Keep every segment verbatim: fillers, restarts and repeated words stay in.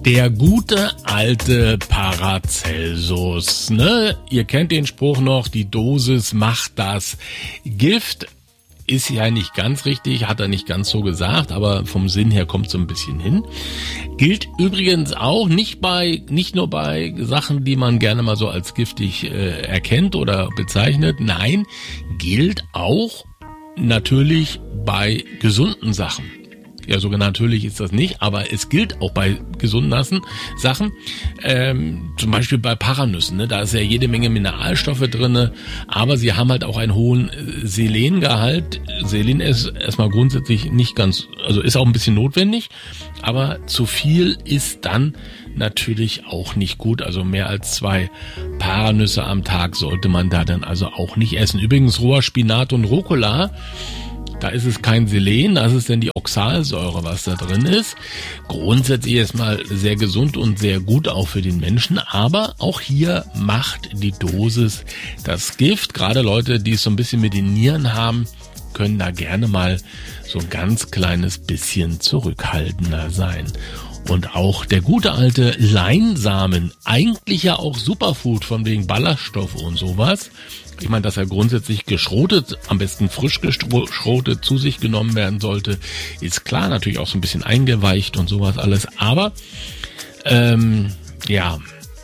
Der gute alte Paracelsus, ne? Ihr kennt den Spruch noch, die Dosis macht das Gift. Ist ja nicht ganz richtig, hat er nicht ganz so gesagt, aber vom Sinn her kommt so ein bisschen hin. Gilt übrigens auch nicht bei, nicht nur bei Sachen, die man gerne mal so als giftig äh, erkennt oder bezeichnet. Nein, gilt auch natürlich bei gesunden Sachen. Ja, sogar natürlich ist das nicht, aber es gilt auch bei gesunden Sachen, ähm, zum Beispiel bei Paranüssen, ne? Da ist ja jede Menge Mineralstoffe drinne, aber sie haben halt auch einen hohen Selengehalt. Selen ist erstmal grundsätzlich nicht ganz, also ist auch ein bisschen notwendig, aber zu viel ist dann natürlich auch nicht gut. Also mehr als zwei Paranüsse am Tag sollte man da dann also auch nicht essen. Übrigens roher Spinat und Rucola, da ist es kein Selen, das ist dann die Oxalsäure, was da drin ist. Grundsätzlich erstmal sehr gesund und sehr gut auch für den Menschen, aber auch hier macht die Dosis das Gift. Gerade Leute, die es so ein bisschen mit den Nieren haben, können da gerne mal so ein ganz kleines bisschen zurückhaltender sein. Und auch der gute alte Leinsamen, eigentlich ja auch Superfood von wegen Ballaststoffe und sowas. Ich meine, dass er grundsätzlich geschrotet, am besten frisch geschrotet zu sich genommen werden sollte, ist klar, natürlich auch so ein bisschen eingeweicht und sowas alles. Aber ähm, ja,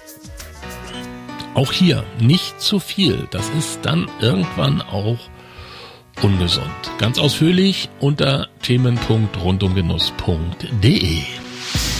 auch hier nicht zu viel. Das ist dann irgendwann auch ungesund. Ganz ausführlich unter themen punkt rundumgenuss punkt de.